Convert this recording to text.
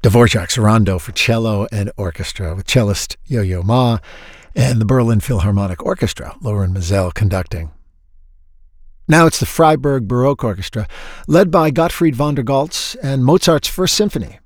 Dvorak's Rondo for cello and orchestra, with cellist Yo-Yo Ma and the Berlin Philharmonic Orchestra, Loren Maazel, conducting. Now it's the Freiburg Baroque Orchestra, led by Gottfried von der Goltz and Mozart's First Symphony,